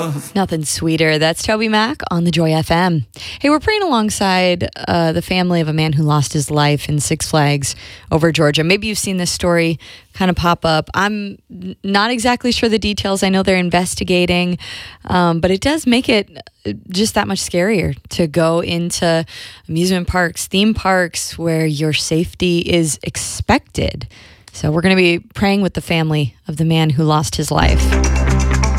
love. Nothing sweeter. That's Toby Mac on the Joy FM. Hey, we're praying alongside the family of a man who lost his life in Six Flags over Georgia. Maybe you've seen this story kind of pop up. I'm not exactly sure the details. I know they're investigating, but it does make it just that much scarier to go into amusement parks, theme parks, where your safety is expected. So we're going to be praying with the family of the man who lost his life.